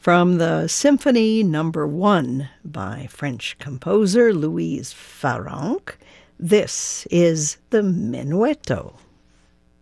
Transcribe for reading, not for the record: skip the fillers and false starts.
From the Symphony Number 1 by French composer Louise Farrenc, this is the Menuetto.